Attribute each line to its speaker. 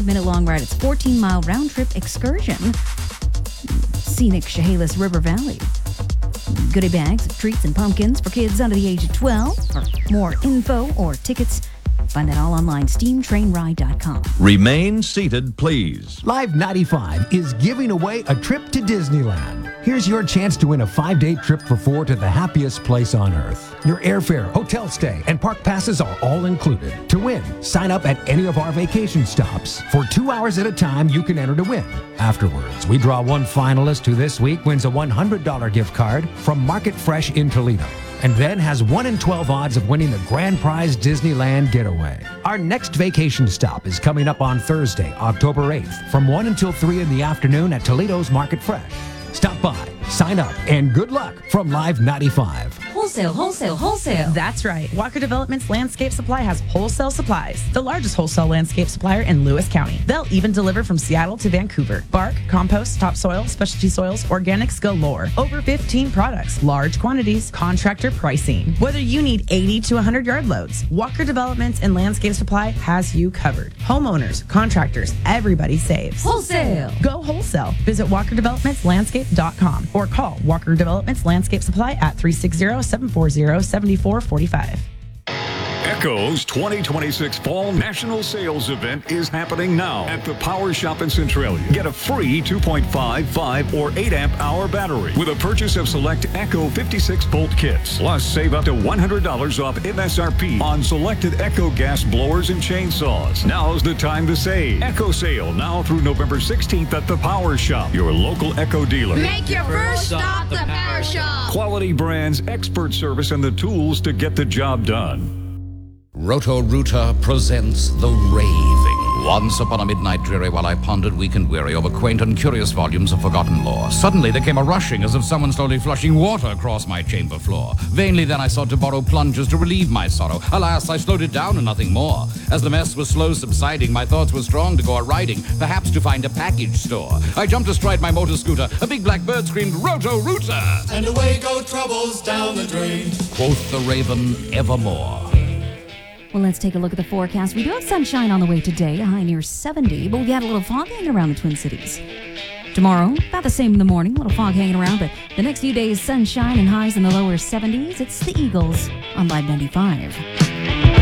Speaker 1: 5-minute long ride. It's a 14-mile round-trip excursion. Scenic Chehalis River Valley. Goodie bags of treats and pumpkins for kids under the age of 12. For more info or tickets, find that all online, steamtrainride.com.
Speaker 2: Remain seated, please.
Speaker 3: Live 95 is giving away a trip to Disneyland. Here's your chance to win a 5-day trip for 4 to the happiest place on earth. Your airfare, hotel stay, and park passes are all included. To win, sign up at any of our vacation stops. For 2 hours at a time, you can enter to win. Afterwards, we draw one finalist who this week wins a $100 gift card from Market Fresh in Toledo, and then has 1 in 12 odds of winning the grand prize Disneyland getaway. Our next vacation stop is coming up on Thursday, October 8th, from 1 until 3 in the afternoon at Toledo's Market Fresh. Stop by, sign up, and good luck from Live 95.
Speaker 1: Wholesale, wholesale, wholesale.
Speaker 4: That's right. Walker Developments Landscape Supply has wholesale supplies, the largest wholesale landscape supplier in Lewis County. They'll even deliver from Seattle to Vancouver. Bark, compost, topsoil, specialty soils, organics galore. Over 15 products, large quantities, contractor pricing. Whether you need 80 to 100 yard loads, Walker Developments and Landscape Supply has you covered. Homeowners, contractors, everybody saves.
Speaker 1: Wholesale.
Speaker 4: Go wholesale. Visit WalkerDevelopmentsLandscape.com or call Walker Developments Landscape Supply at 360-740-7445.
Speaker 5: Echo's 2026 Fall National Sales Event is happening now at the Power Shop in Centralia. Get a free 2.5, 5, or 8 amp hour battery with a purchase of select Echo 56-volt kits. Plus, save up to $100 off MSRP on selected Echo gas blowers and chainsaws. Now's the time to save. Echo sale now through November 16th at the Power Shop, your local Echo dealer.
Speaker 6: Make your first stop the Power Shop.
Speaker 5: Quality brands, expert service, and the tools to get the job done.
Speaker 7: Roto-Rooter presents The Raving. Once upon a midnight dreary, while I pondered weak and weary over quaint and curious volumes of forgotten lore, suddenly there came a rushing as of someone slowly flushing water across my chamber floor. Vainly then I sought to borrow plungers to relieve my sorrow. Alas, I slowed it down and nothing more. As the mess was slow subsiding, my thoughts were strong to go a-riding, perhaps to find a package store. I jumped astride my motor scooter. A big black bird screamed, Roto-Rooter!
Speaker 8: And away go troubles down the drain.
Speaker 7: Quoth the raven evermore.
Speaker 1: Well, let's take a look at the forecast. We do have sunshine on the way today, a high near 70, but we got a little fog hanging around the Twin Cities. Tomorrow, about the same in the morning, a little fog hanging around, but the next few days, sunshine and highs in the lower 70s. It's the Eagles on Live 95.